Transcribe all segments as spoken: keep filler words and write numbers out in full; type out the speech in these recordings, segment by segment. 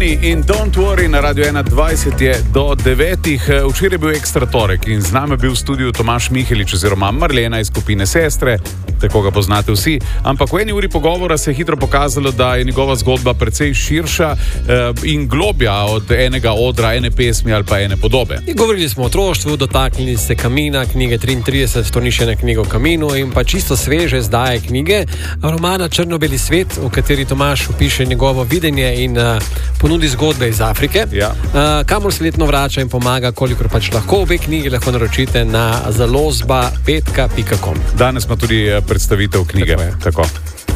Money in Don't Worry na Radio ena dvajset je do devetih. Včeraj je bil ekstra torek in z nami je bil v studiu Tomaž Mihelič oziroma Marlena iz skupine Sestre, tako ga poznate vsi. Ampak v eni uri pogovora se je hitro pokazalo, da je njegova zgodba precej širša eh, in globja od enega odra, ene pesmi ali pa ene podobe. I govorili smo o otroštvu, dotaknili se Kamina, knjige triintrideset, to ni še ena knjiga o Kaminu in pa čisto sveže zdaje knjige romana Črno-beli svet, v kateri Tomaž opiše njegovo videnje in uh, ponudi zgodbe iz Afrike, ja. uh, kamor se letno vrača in pomaga, kolikor pač lahko. Obe knjigi lahko naročite na založba petka pika com. Danes smo tudi predstavitev knjige. Tako.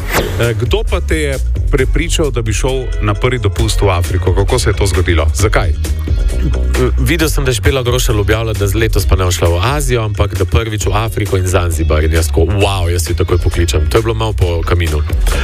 Kdo pa te je prepričal, da bi šel na prvi dopust v Afriko? Kako se je to zgodilo? Zakaj? Videl sem, da je Špela Grošelj objavila, da letos pa ne bo šla v Azijo, ampak da prvič v Afriko in Zanzibar. In jaz tako, wow, jaz si takoj pokličem. To je bilo malo po Kaminu.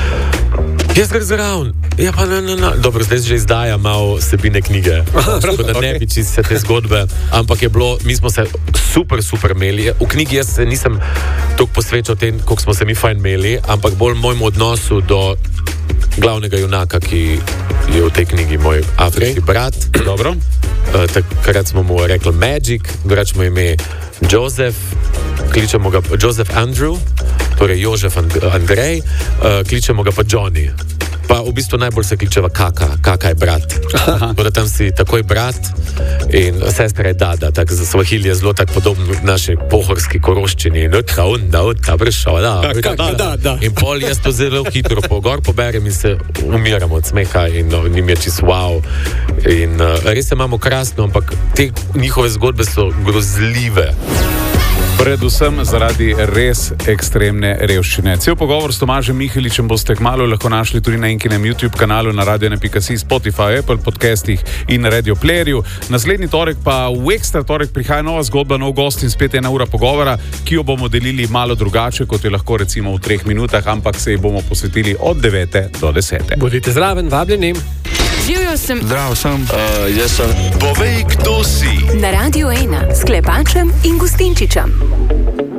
Jaz gre zraven. Ja, pa ne, ne, ne. Dobro, zdaj že izdaja malo sebine knjige. Tako da ne bi čisto te zgodbe. Ampak je bilo, mi smo se super, super imeli. V knjigi jaz se nisem toliko posvečal tem, koliko smo se mi fajn imeli, ampak bolj mojemu odnosu do glavnega junaka, ki je v tej knjigi moj afriški okay. brat. Dobro. Uh, takrat smo mu rekli Magic, drugače mu ime Joseph, kličemo ga Joseph Andrew, torej Jožef And- Andrej, uh, kličemo ga pa Johnny. Pa v bistvu najbolj se kličeva Kaka, Kaka je brat. Tako da tam si takoj brat in sestra je Dada, tako za Svahili je zelo tako podobno naši pohorski koroščini. Nutka, unda, uta, bršo, da, da, da, da. In pol jaz to zelo hitro pogor poberem in se umiram od smeha in no, njim je čist wow. In uh, res se imamo krasno, ampak te njihove zgodbe so grozljive. Predvsem zaradi res ekstremne revščine. Cel pogovor s Tomažem Miheličem boste kmalu lahko našli tudi na enkinem YouTube kanalu, na radio ena pika si, Spotify, Apple podcastih in Radio Playerju. Naslednji torek pa v ekstra torek prihaja nova zgodba, nov gost in spet ena ura pogovora, ki jo bomo delili malo drugače, kot je lahko recimo v treh minutah, ampak se ji bomo posvetili od devete do desete. Bodite zraven, vabljeni. Živjo sem. Zdrav sem. Uh, jaz sem. Povej, kdo si. Na Radio ena s Klepačem in Gustinčičem.